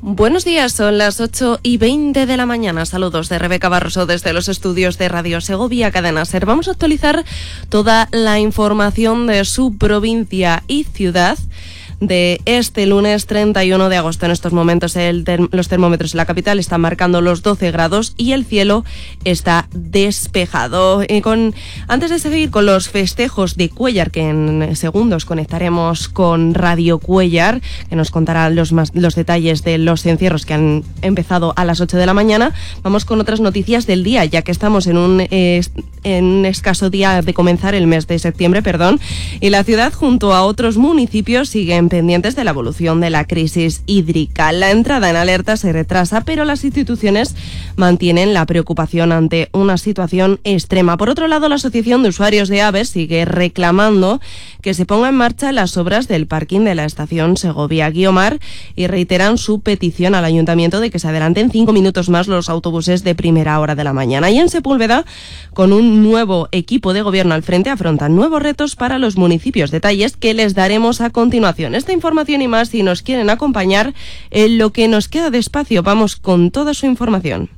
Buenos días, son las 8:20 de la mañana. Saludos de Rebeca Barroso desde los estudios de Radio Segovia Cadena SER. Vamos a actualizar toda la información de su provincia y ciudad de este lunes 31 de agosto. En estos momentos los termómetros en la capital están marcando los 12 grados y el cielo está despejado. Antes de seguir con los festejos de Cuéllar, que en segundos conectaremos con Radio Cuéllar, que nos contará los detalles de los encierros que han empezado a las 8 de la mañana, vamos con otras noticias del día, ya que estamos en un escaso día de comenzar el mes de septiembre, y la ciudad junto a otros municipios siguen pendientes de la evolución de la crisis hídrica. La entrada en alerta se retrasa, pero las instituciones mantienen la preocupación ante una situación extrema. Por otro lado, la Asociación de Usuarios de AVE sigue reclamando que se ponga en marcha las obras del parking de la estación Segovia-Guiomar y reiteran su petición al Ayuntamiento de que se adelanten 5 minutos más los autobuses de primera hora de la mañana. Y en Sepúlveda, con un nuevo equipo de gobierno al frente, afrontan nuevos retos para los municipios. Detalles que les daremos a continuación. Esta información y más, si nos quieren acompañar en lo que nos queda de espacio, vamos con toda su información.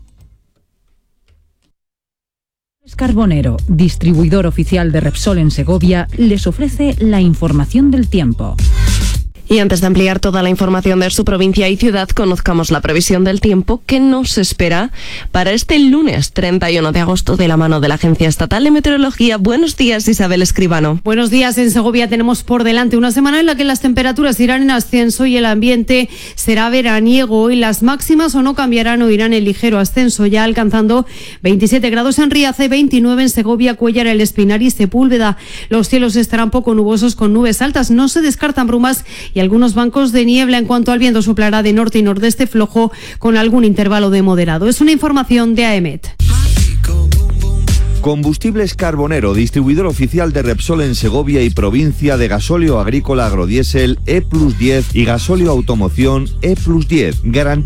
Carbonero, distribuidor oficial de Repsol en Segovia, les ofrece la información del tiempo. Y antes de ampliar toda la información de su provincia y ciudad, conozcamos la previsión del tiempo que nos espera para este lunes 31 de agosto de la mano de la Agencia Estatal de Meteorología. Buenos días, Isabel Escribano. Buenos días. En Segovia tenemos por delante una semana en la que las temperaturas irán en ascenso y el ambiente será veraniego, y las máximas o no cambiarán o irán en ligero ascenso, ya alcanzando 27 grados en Riaza y 29 en Segovia, Cuéllar, El Espinar y Sepúlveda. Los cielos estarán poco nubosos con nubes altas. No se descartan brumas y algunos bancos de niebla. En cuanto al viento, soplará de norte y nordeste flojo con algún intervalo de moderado. Es una información de AEMET. Combustibles Carbonero, distribuidor oficial de Repsol en Segovia y provincia, de gasóleo agrícola agrodiésel E+10 y gasóleo automoción E+10.